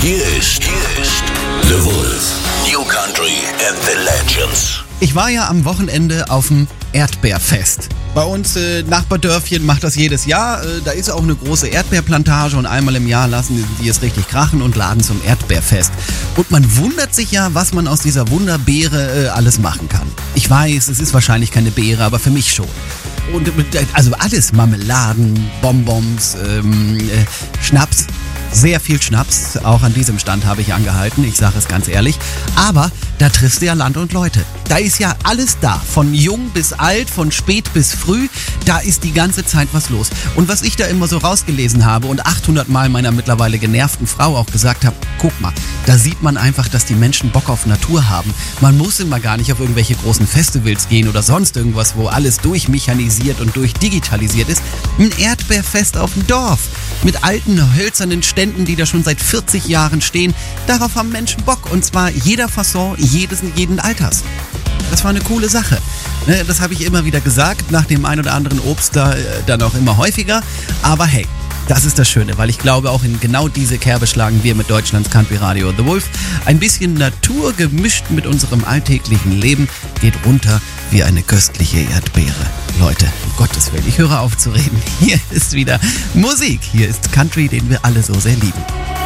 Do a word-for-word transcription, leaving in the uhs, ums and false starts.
Hier ist, hier ist The Wolf. New Country and the Legends. Ich war ja am Wochenende auf dem Erdbeerfest. Bei uns äh, Nachbardörfchen macht das jedes Jahr. Äh, da ist auch eine große Erdbeerplantage und einmal im Jahr lassen die es richtig krachen und laden zum Erdbeerfest. Und man wundert sich ja, was man aus dieser Wunderbeere äh, alles machen kann. Ich weiß, es ist wahrscheinlich keine Beere, aber für mich schon. Und äh, also alles, Marmeladen, Bonbons, ähm, äh, Schnaps. Sehr viel Schnaps, auch an diesem Stand habe ich angehalten, ich sage es ganz ehrlich. Aber da triffst du ja Land und Leute. Da ist ja alles da, von jung bis alt, von spät bis früh, da ist die ganze Zeit was los. Und was ich da immer so rausgelesen habe und achthundert Mal meiner mittlerweile genervten Frau auch gesagt habe, guck mal, da sieht man einfach, dass die Menschen Bock auf Natur haben. Man muss immer gar nicht auf irgendwelche großen Festivals gehen oder sonst irgendwas, wo alles durchmechanisiert und durchdigitalisiert ist. Ein Erdbeerfest auf dem Dorf mit alten, hölzernen Ständen, die da schon seit vierzig Jahren stehen. Darauf haben Menschen Bock und zwar jeder Fasson, jedes, jeden Alters. Das war eine coole Sache. Das habe ich immer wieder gesagt, nach dem ein oder anderen Obst da, dann auch immer häufiger. Aber hey, das ist das Schöne, weil ich glaube, auch in genau diese Kerbe schlagen wir mit Deutschlands Country Radio The Wolf. Ein bisschen Natur gemischt mit unserem alltäglichen Leben geht runter wie eine köstliche Erdbeere. Leute, um Gottes Willen, ich höre auf zu reden. Hier ist wieder Musik. Hier ist Country, den wir alle so sehr lieben.